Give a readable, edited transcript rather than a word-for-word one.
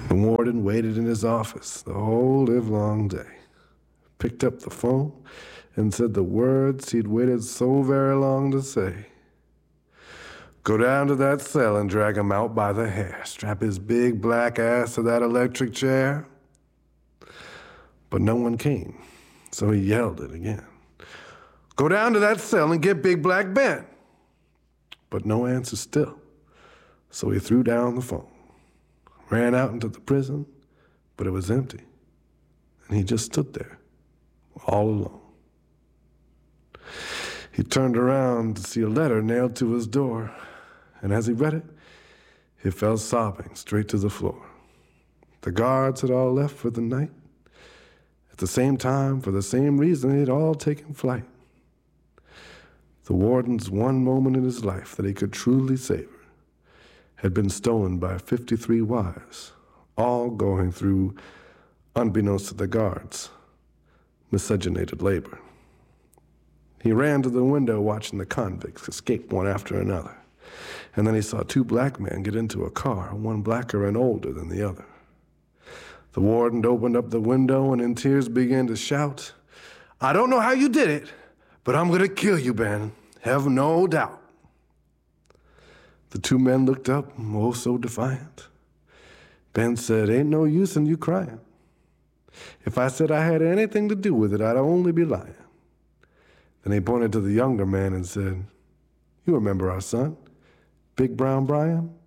The warden waited in his office the whole livelong day, picked up the phone, and said the words he'd waited so very long to say. Go down to that cell and drag him out by the hair. Strap his big black ass to that electric chair. But no one came, so he yelled it again. Go down to that cell and get Big Black Ben. But no answer still, so he threw down the phone. Ran out into the prison, but it was empty. And he just stood there, all alone. He turned around to see a letter nailed to his door, and as he read it, he fell sobbing straight to the floor. The guards had all left for the night. At the same time, for the same reason, they'd all taken flight. The warden's one moment in his life that he could truly savor had been stolen by 53 wives, all going through, unbeknownst to the guards, miscegenated labor. He ran to the window watching the convicts escape one after another. And then he saw two black men get into a car, one blacker and older than the other. The warden opened up the window and in tears began to shout, I don't know how you did it, but I'm going to kill you, Ben. Have no doubt. The two men looked up, oh so defiant. Ben said, ain't no use in you crying. If I said I had anything to do with it, I'd only be lying. Then he pointed to the younger man and said, you remember our son, Big Brown Brian?